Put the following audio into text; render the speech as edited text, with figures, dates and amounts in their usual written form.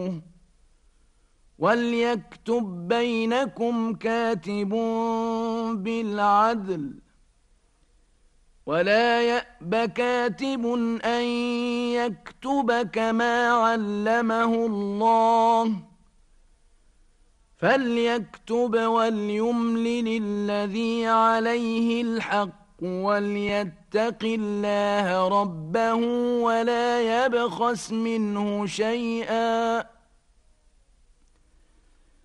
وليكتب بينكم كاتب بالعدل ولا يأب كاتب أن يكتب كما علمه الله فليكتب وليملل الذي عليه الحق وليتق الله ربه ولا يبخس منه شيئا